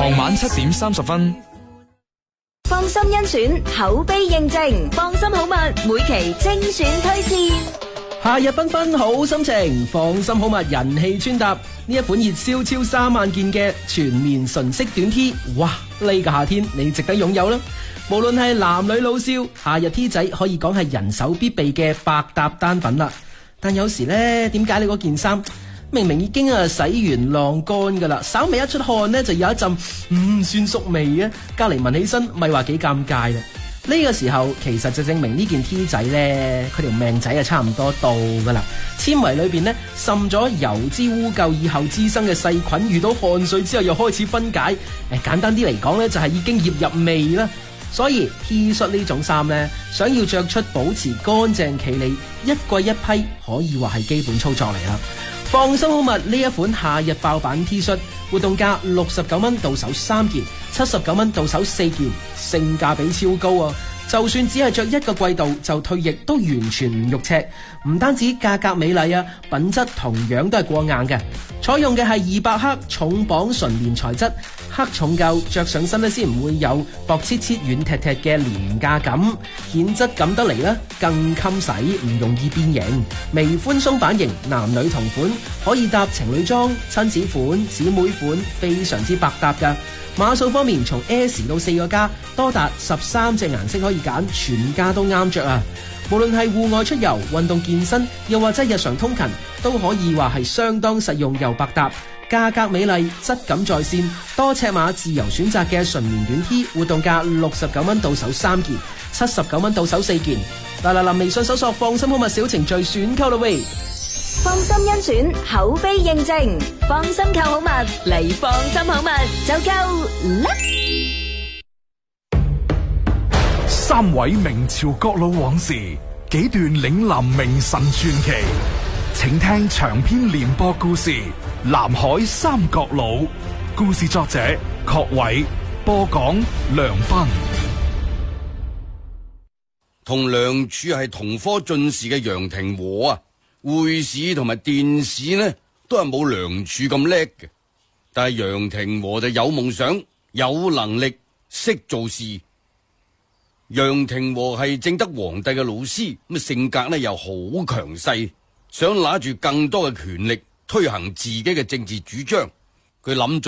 傍晚7:30分。 放心甄選，口碑認證，放心好物，每期精選推薦。 夏日繽紛好心情，放心好物人氣穿搭，呢一款熱銷超3萬件嘅全棉純色短 T， 哇！呢個夏天你值得擁有啦！無論係男女老少，夏日 T 仔可以講係人手必備嘅百搭單品啦。但有時呢，點解你嗰件衫明明已經洗完晾乾噶啦，稍微一出汗呢，就有一陣酸縮味啊！隔籬聞起身咪話幾尷尬啦。呢個時候其實就證明呢件 T 仔呢，佢條命仔差唔多到噶啦。纖維裏邊呢，滲咗油脂污垢以後滋生嘅細菌，遇到汗水之後又開始分解。簡單啲嚟講呢，就係已經醃入味啦。所以 T 恤呢種衫呢，想要着出保持乾淨企理，一季一批可以話係基本操作嚟啦。放心好物呢一款夏日爆版 T 恤，活動價69蚊到手3件，79蚊到手4件，性價比超高啊！就算只係着一個季度就退役，都完全唔肉赤。唔單止價格美麗啊，品質同樣都係過硬嘅。採用嘅係200克重磅純棉材質，克重夠，着上身咧先唔會有薄切切軟踢踢嘅廉價感，顯質感得嚟啦，更襟洗，唔容易變形。微寬鬆版型，男女同款，可以搭情侶裝、親子款、姊妹款，非常之百搭噶。碼數方面，從 S 到4個加，多達13隻顏色可以揀，全家都啱着啊！無論係戶外出遊、運動健身，又或者日常通勤，都可以話係相當實用又百搭。價格美麗，質感在線，多尺碼自由選擇嘅純棉短 T， 活動價69蚊到手3件，79蚊到手4件。嗱，微信搜索放心好物小程序選購啦喂！ 放心甄選，口碑認證，放心購好物嚟放心好物就夠啦。 3位明朝國老往事，幾段嶺南名臣傳奇，請聽長篇連播故事《南海三國佬》，故事作者郝偉，播講梁斌。 同梁柱係同科進士嘅楊廷和啊，會試同埋殿試呢都係冇梁柱咁叻嘅，但係楊廷和就有夢想、有能力、識做事。楊廷和係正德皇帝嘅老師，咁性格呢又好強勢，想拿住更多嘅權力推行自己嘅政治主張。佢諗